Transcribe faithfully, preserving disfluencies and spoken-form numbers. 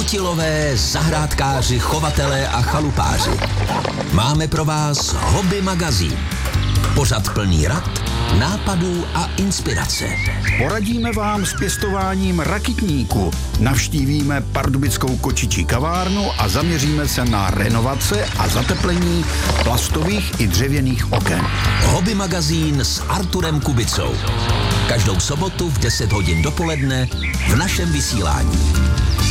Kutilové, zahrádkáři, chovatelé a chalupáři. Máme pro vás Hobby magazín. Pořad plný rad, nápadů a inspirace. Poradíme vám s pěstováním rakitníku, navštívíme pardubickou kočičí kavárnu a zaměříme se na renovace a zateplení plastových i dřevěných oken. Hobby magazín s Arturem Kubicou. Každou sobotu v deset hodin dopoledne v našem vysílání.